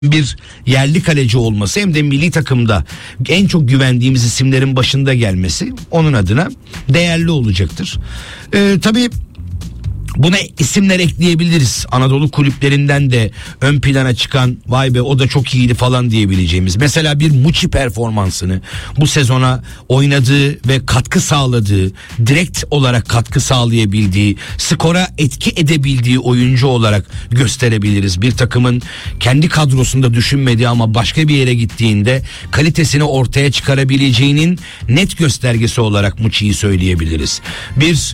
bir yerli kaleci olması hem de milli takımda en çok güvendiğimiz isimlerin başında gelmesi onun adına değerli olacaktır. Tabii buna isimler ekleyebiliriz. Anadolu kulüplerinden de ön plana çıkan vay be o da çok iyiydi falan diyebileceğimiz. Mesela bir Muçi performansını bu sezona oynadığı ve katkı sağladığı, direkt olarak katkı sağlayabildiği, skora etki edebildiği oyuncu olarak gösterebiliriz. Bir takımın kendi kadrosunda düşünmediği ama başka bir yere gittiğinde kalitesini ortaya çıkarabileceğinin net göstergesi olarak Muçi'yi söyleyebiliriz. Bir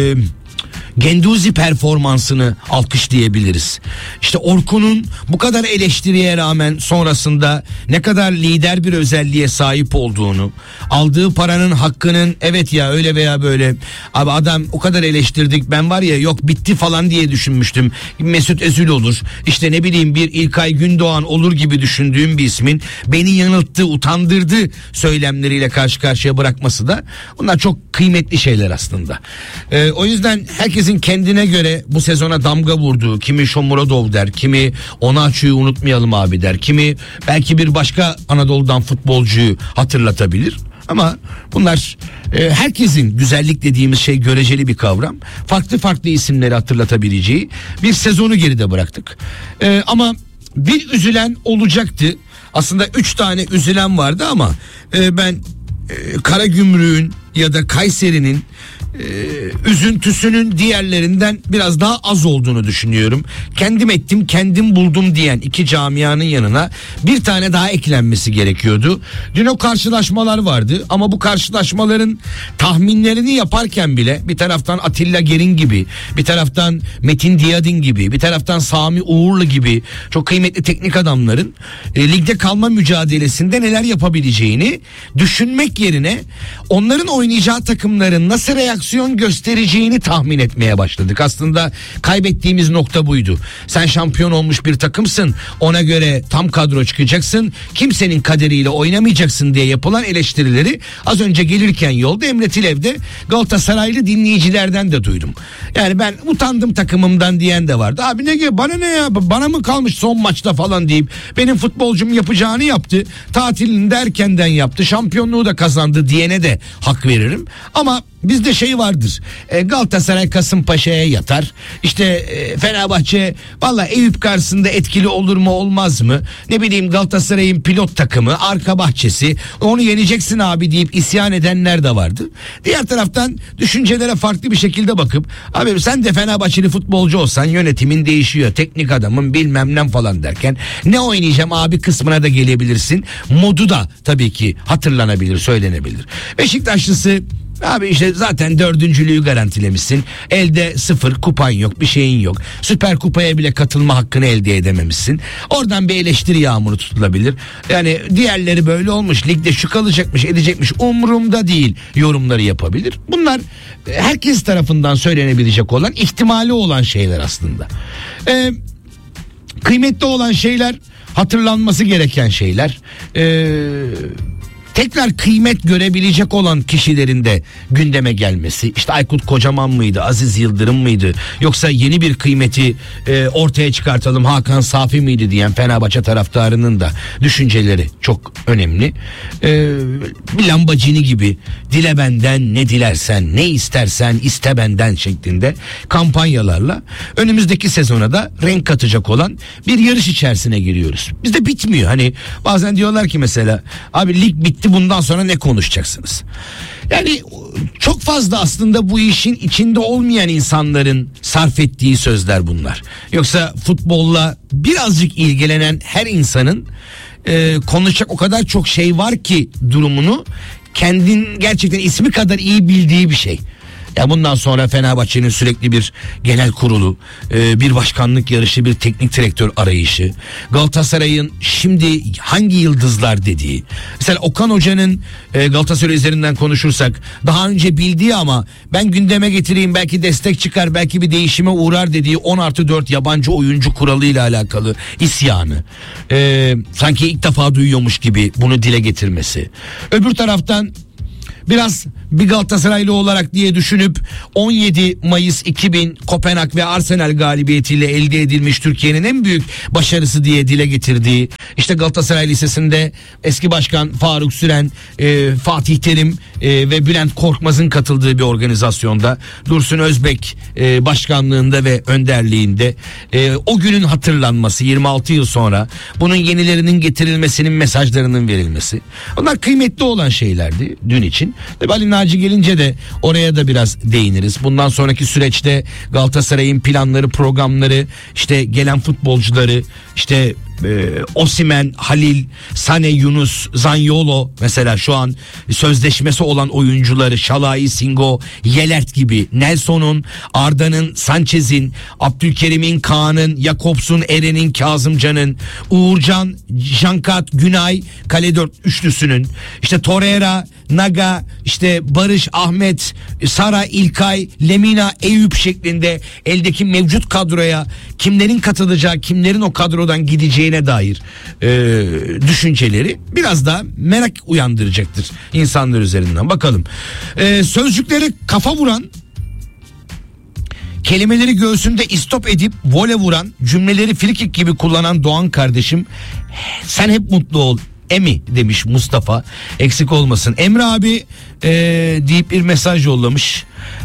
Genduzi performansını alkışlayabiliriz. İşte Orkun'un bu kadar eleştiriye rağmen sonrasında ne kadar lider bir özelliğe sahip olduğunu, aldığı paranın hakkının evet ya öyle veya böyle abi adam o kadar eleştirdik ben var ya yok bitti falan diye düşünmüştüm. Mesut Özil olur işte ne bileyim bir İlkay Gündoğan olur gibi düşündüğüm bir ismin beni yanılttı, utandırdı söylemleriyle karşı karşıya bırakması da bunlar çok kıymetli şeyler aslında. O yüzden herkesin kendine göre bu sezona damga vurduğu, kimi Shomurodov der, kimi Onaçu'yu unutmayalım abi der, kimi belki bir başka Anadolu'dan futbolcuyu hatırlatabilir. Ama bunlar herkesin güzellik dediğimiz şey göreceli bir kavram. Farklı farklı isimleri hatırlatabileceği bir sezonu geride bıraktık. Ama bir üzülen olacaktı. Aslında 3 tane üzülen vardı ama ben Karagümrük'ün ya da Kayseri'nin üzüntüsünün diğerlerinden biraz daha az olduğunu düşünüyorum. Kendim ettim, kendim buldum diyen iki camianın yanına bir tane daha eklenmesi gerekiyordu. Dün o karşılaşmalar vardı ama bu karşılaşmaların tahminlerini yaparken bile bir taraftan Atilla Gerin gibi, bir taraftan Metin Diyadin gibi, bir taraftan Sami Uğurlu gibi çok kıymetli teknik adamların ligde kalma mücadelesinde neler yapabileceğini düşünmek yerine onların oynayacağı takımların nasıl reaksiyon göstereceğini tahmin etmeye başladık. Aslında kaybettiğimiz nokta buydu. Sen şampiyon olmuş bir takımsın. Ona göre tam kadro çıkacaksın. Kimsenin kaderiyle oynamayacaksın diye yapılan eleştirileri az önce gelirken yolda Emre Tilev'de Galatasaraylı dinleyicilerden de duydum. Yani ben utandım takımımdan diyen de vardı. Abi ne bana ne ya bana mı kalmış son maçta falan deyip benim futbolcum yapacağını yaptı. Tatilini de erkenden yaptı. Şampiyonluğu da kazandı diyene de hak veririm. Ama bizde şey vardır. Galatasaray Kasımpaşa'ya yatar. İşte Fenerbahçe valla Eyüp karşısında etkili olur mu olmaz mı? Ne bileyim Galatasaray'ın pilot takımı arka bahçesi onu yeneceksin abi deyip isyan edenler de vardı. Diğer taraftan düşüncelere farklı bir şekilde bakıp abi sen de Fenerbahçeli futbolcu olsan yönetimin değişiyor. Teknik adamın bilmem ne falan derken ne oynayacağım abi kısmına da gelebilirsin. Modu da tabii ki hatırlanabilir, söylenebilir. Beşiktaşlısı abi işte zaten dördüncülüğü garantilemişsin. Elde 0 kupan yok, bir şeyin yok. Süper Kupaya bile katılma hakkını elde edememişsin. Oradan bir eleştiri yağmuru tutulabilir. Yani diğerleri böyle olmuş, ligde şu kalacakmış, edecekmiş, umurumda değil yorumları yapabilir. Bunlar herkes tarafından söylenebilecek olan, ihtimali olan şeyler aslında. Kıymetli olan şeyler, hatırlanması gereken şeyler. Tekrar kıymet görebilecek olan kişilerin de gündeme gelmesi. İşte Aykut Kocaman mıydı, Aziz Yıldırım mıydı, yoksa yeni bir kıymeti ortaya çıkartalım Hakan Safi miydi diyen Fenerbahçe taraftarının da düşünceleri çok önemli. Bir Lambacini gibi dile benden ne dilersen, ne istersen iste benden şeklinde kampanyalarla önümüzdeki sezona da renk katacak olan bir yarış içerisine giriyoruz. Bizde bitmiyor. Hani bazen diyorlar ki mesela abi lig bitti, bundan sonra ne konuşacaksınız? Yani çok fazla aslında bu işin içinde olmayan insanların sarf ettiği sözler bunlar. Yoksa futbolla birazcık ilgilenen her insanın konuşacak o kadar çok şey var ki durumunu kendin gerçekten ismi kadar iyi bildiği bir şey. Ya bundan sonra Fenerbahçe'nin sürekli bir genel kurulu, bir başkanlık yarışı, bir teknik direktör arayışı, Galatasaray'ın şimdi hangi yıldızlar dediği, mesela Okan Hoca'nın Galatasaray üzerinden konuşursak daha önce bildiği ama ben gündeme getireyim belki destek çıkar, belki bir değişime uğrar dediği 10+4 yabancı oyuncu kuralıyla alakalı isyanı, sanki ilk defa duyuyormuş gibi bunu dile getirmesi. Öbür taraftan biraz bir Galatasaraylı olarak diye düşünüp 17 Mayıs 2000 Kopenhag ve Arsenal galibiyetiyle elde edilmiş Türkiye'nin en büyük başarısı diye dile getirdiği, işte Galatasaray Lisesi'nde eski başkan Faruk Süren, Fatih Terim ve Bülent Korkmaz'ın katıldığı bir organizasyonda, Dursun Özbek başkanlığında ve önderliğinde o günün hatırlanması, 26 yıl sonra bunun yenilerinin getirilmesinin mesajlarının verilmesi, onlar kıymetli olan şeylerdi dün için. Tabii Ali Naci gelince de oraya da biraz değiniriz. Bundan sonraki süreçte Galatasaray'ın planları, programları, işte gelen futbolcuları, işte Osimhen, Halil, Sane, Yunus, Zaniolo, mesela şu an sözleşmesi olan oyuncuları, Şalai, Singo, Yelert gibi, Nelson'un, Arda'nın, Sanchez'in, Abdülkerim'in, Kaan'ın, Jakobs'un, Eren'in, Kazımcan'ın, Uğurcan, Jankat, Günay, Kale 4 üçlüsünün, işte Torreira, Naga, işte Barış, Ahmet, Sara, İlkay, Lemina, Eyüp şeklinde eldeki mevcut kadroya kimlerin katılacağı, kimlerin o kadrodan gideceğine dair düşünceleri biraz daha merak uyandıracaktır insanlar üzerinden. Bakalım. Sözcükleri kafa vuran, kelimeleri göğsünde istop edip vole vuran, cümleleri frikik gibi kullanan Doğan kardeşim, sen hep mutlu ol Emi demiş Mustafa, eksik olmasın. Emre abi deyip bir mesaj yollamış.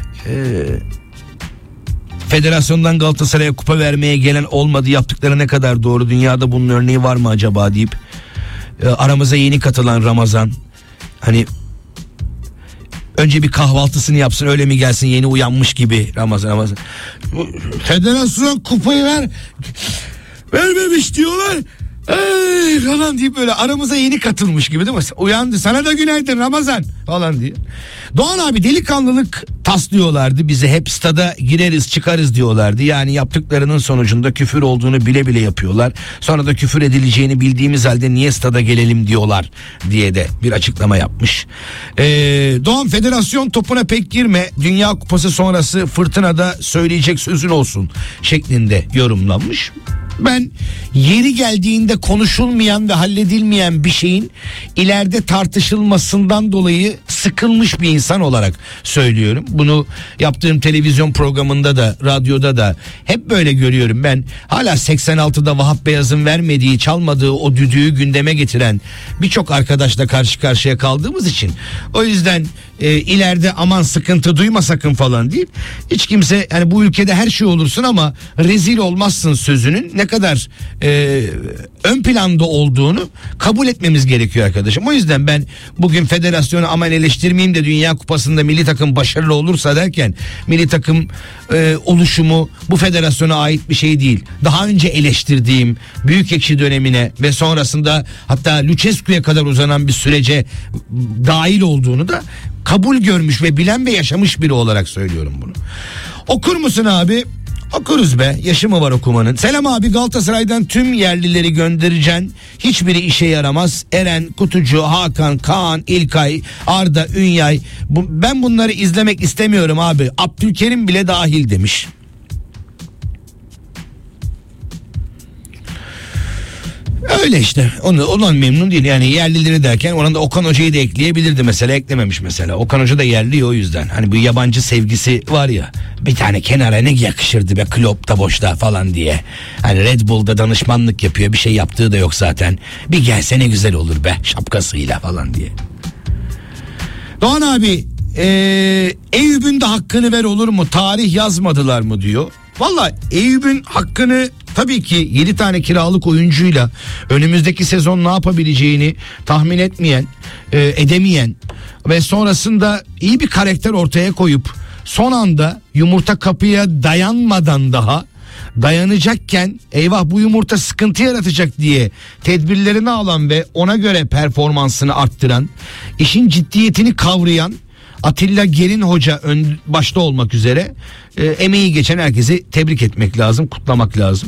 Federasyondan Galatasaray'a kupa vermeye gelen olmadı, yaptıkları ne kadar doğru, dünyada bunun örneği var mı acaba deyip aramıza yeni katılan Ramazan, hani önce bir kahvaltısını yapsın öyle mi gelsin, yeni uyanmış gibi. Ramazan federasyon kupayı vermemiş diyorlar falan deyip böyle aramıza yeni katılmış gibi, değil mi? Uyandı, sana da günaydın Ramazan falan diye. Doğan abi delikanlılık taslıyorlardı bize, hep stada gireriz çıkarız diyorlardı. Yani yaptıklarının sonucunda küfür olduğunu bile bile yapıyorlar. Sonra da küfür edileceğini bildiğimiz halde niye stada gelelim diyorlar diye de bir açıklama yapmış. Doğan, federasyon topuna pek girme, Dünya Kupası sonrası fırtınada söyleyecek sözün olsun şeklinde yorumlanmış. Ben yeri geldiğinde konuşulmayan ve halledilmeyen bir şeyin ileride tartışılmasından dolayı sıkılmış bir insan olarak söylüyorum. Bunu yaptığım televizyon programında da, radyoda da hep böyle görüyorum. Ben hala 86'da Vahap Beyaz'ın vermediği, çalmadığı o düdüğü gündeme getiren birçok arkadaşla karşı karşıya kaldığımız için, o yüzden ileride aman sıkıntı duyma sakın falan deyip, hiç kimse, yani bu ülkede her şey olursun ama rezil olmazsın sözünün ne kadar ön planda olduğunu kabul etmemiz gerekiyor arkadaşım. O yüzden ben bugün federasyonu aman eleştirmeyeyim de Dünya Kupası'nda milli takım başarılı olursa derken, milli takım oluşumu bu federasyona ait bir şey değil. Daha önce eleştirdiğim Büyükekşi dönemine ve sonrasında hatta Lucescu'ya kadar uzanan bir sürece dahil olduğunu da kabul görmüş ve bilen ve yaşamış biri olarak söylüyorum bunu. Okur musun abi? Okuruz be, yaşı mı var okumanın. Selam abi, Galatasaray'dan tüm yerlileri göndereceksin, hiçbiri işe yaramaz. Eren, Kutucu, Hakan, Kaan, İlkay, Arda, Ünyay, ben bunları izlemek istemiyorum abi, Abdülkerim bile dahil demiş. Öyle işte, ondan memnun değil. Yani yerlileri derken oranda Okan Hoca'yı da ekleyebilirdi mesela, eklememiş mesela. Okan Hoca da yerli, o yüzden. Hani bu yabancı sevgisi var ya, bir tane kenara ne yakışırdı be, Klopp da boşta falan diye. Hani Red Bull'da danışmanlık yapıyor, bir şey yaptığı da yok zaten. Bir gelse ne güzel olur be, şapkasıyla falan diye. Doğan abi, Eyüp'ün de hakkını ver olur mu? Tarih yazmadılar mı diyor. Vallahi Eyüp'ün hakkını tabii ki 7 tane kiralık oyuncuyla önümüzdeki sezon ne yapabileceğini tahmin etmeyen, edemeyen ve sonrasında iyi bir karakter ortaya koyup son anda yumurta kapıya dayanmadan daha dayanacakken eyvah bu yumurta sıkıntı yaratacak diye tedbirlerini alan ve ona göre performansını arttıran, işin ciddiyetini kavrayan Atilla Gerin Hoca başta olmak üzere emeği geçen herkesi tebrik etmek lazım, kutlamak lazım.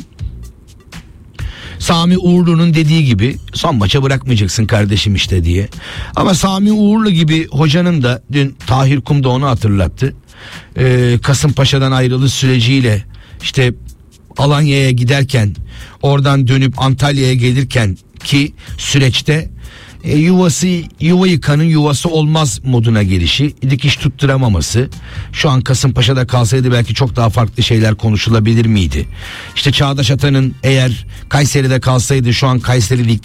Sami Uğurlu'nun dediği gibi son maça bırakmayacaksın kardeşim işte diye. Ama Sami Uğurlu gibi hocanın da dün Tahir Kum da onu hatırlattı. Kasımpaşa'dan ayrılış süreciyle işte Alanya'ya giderken, oradan dönüp Antalya'ya gelirken ki süreçte Yuva yıkanın yuvası olmaz moduna gelişi, dikiş tutturamaması. Şu an Kasımpaşa'da kalsaydı belki çok daha farklı şeyler konuşulabilir miydi? İşte Çağdaş Atan'ın eğer Kayseri'de kalsaydı şu an Kayseri Lig